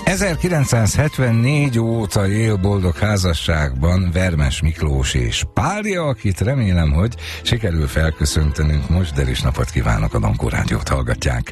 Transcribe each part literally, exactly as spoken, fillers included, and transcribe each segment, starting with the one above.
ezerkilencszázhetvennégy óta él boldog házasságban Vermes Miklós és párja, akit remélem, hogy sikerül felköszöntenünk most, de is napot kívánok, a Dankó Rádiót hallgatják.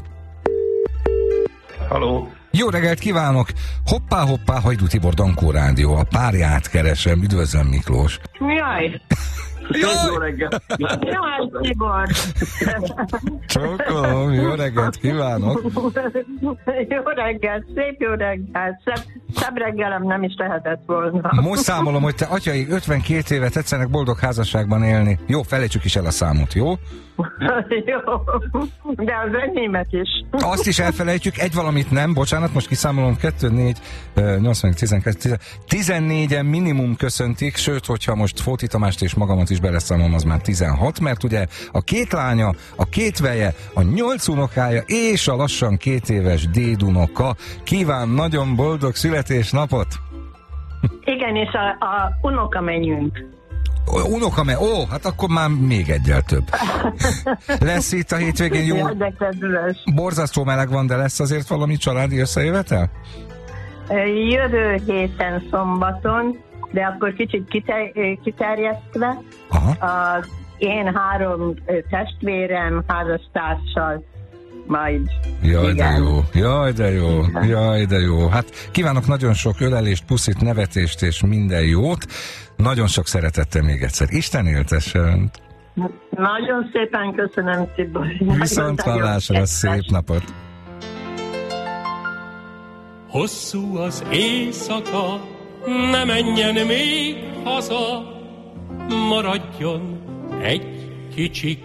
Halló! Jó reggelt kívánok! Hoppá, hoppá, Hajdú Tibor, Dankó Rádió, a párját keresem, üdvözlöm Miklós! Jaj! Jó reggelt! Jaj, Tibor! Csókolom, jó reggelt kívánok! Jó reggelt, szép jó reggelt! Szebb, szebb reggelem nem is lehetett volna. Most számolom, hogy te atyaig ötvenkét évet tetszenek boldog házasságban élni. Jó, felejtsük is el a számot, jó? Jó, de az enyémet is. Azt is elfelejtjük, egy valamit nem, bocsánat, most kiszámolom, kettő, négy, nyolc, tizenkettő, tizennégyen minimum köszöntik, sőt, hogyha most Fóti Tamást és magamat is beleszámolom, az már tizenhat, mert ugye a két lánya, a két veje, a nyolc unokája és a lassan két éves dédunoka kíván nagyon boldog születésnapot. Igen, és a, a unokamenyünk. Unokame, ó, hát akkor már még egyel több. Lesz itt a hétvégén jó... Borzasztó meleg van, de lesz azért valami családi összejövetel? Jövő héten szombaton, de akkor kicsit kiter, kiterjesztve. Aha. Az én három testvérem házastársal majd. Jaj, igen. de jó, jaj, de jó, jaj, de jó. Hát kívánok nagyon sok ölelést, puszit, nevetést és minden jót. Nagyon sok szeretettel még egyszer. Isten éltesse önt. Nagyon szépen köszönöm, Tibor. Viszont hallásra, szép napot. Hosszú az éjszaka, ne menjen még haza, maradjon egy kicsi